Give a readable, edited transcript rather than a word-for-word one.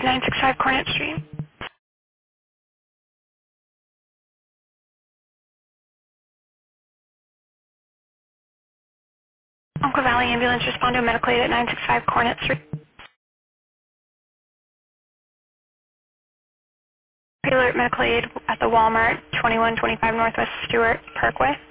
965 Cornet Street. Uncle Valley Ambulance, respond to a medical aid at 965 Cornet Street. Alert medical aid at the Walmart, 2125 Northwest Stewart Parkway.